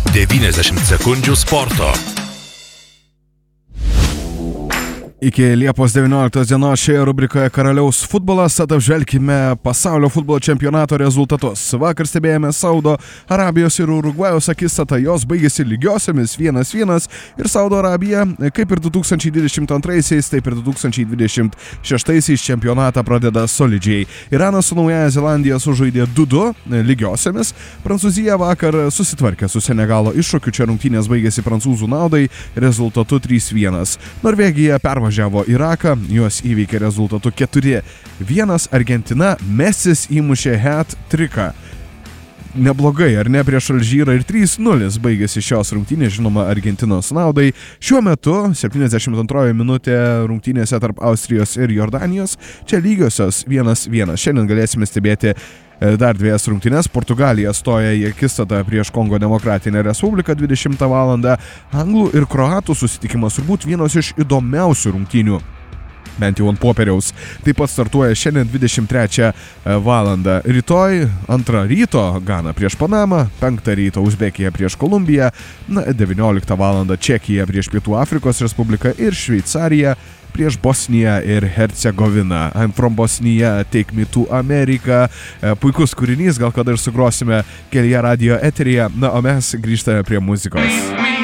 90 sekundžių sporto. Iki Liepos 19 dienos šioje rubrikoje Karaliaus futbolas apžvelkime pasaulio futbolo čempionato rezultatus. Vakar stebėjome Saudo Arabijos ir Urugvajaus akistatą, jos baigėsi lygiosiomis 1-1 ir Saudo Arabija, kaip ir 2022-aisiais, taip ir 2026-aisiais čempionatą pradeda solidžiai. Iranas su Naująja Zelandija sužaidė 2-2 lygiosiomis, Prancūzija vakar susitvarkė su Senegalo iššūkiu, čia rungtynės baigėsi prancūzų naudai rezultatu 3-1. Norvegija pervažiavo Iraką, juos įveikė rezultatu 4-1, Argentina, Mesis įmušė hat-triką. Neblogai, ar ne, prieš Alžyrą ir 3-0 baigėsi šios rungtynės, žinoma, Argentinos naudai. Šiuo metu 72 minutė rungtynėse tarp Austrijos ir Jordanijos, čia lygiosios 1-1. Šiandien galėsime stebėti dar dviejas rungtynės. Portugalija stoja į akistatą prieš Kongo Demokratinę Respubliką 20 val. Anglų ir kroatų susitikimas turbūt vienos iš įdomiausių rungtynių, bent jau ant popieriaus. Taip pat startuoja šiandien 23 val. Rytoj 2 ryto Gana prieš Panamą, 5 ryto Uzbekija prieš Kolumbiją, 19 val. Čekija prieš Pietų Afrikos Respubliką ir Šveicarija prieš Bosniją ir Hercegoviną. I'm from Bosnia, take me to America. Puikus kūrinys, gal kada ir sugrosime kelyje radio eteryje. Na, o mes grįžtame prie muzikos.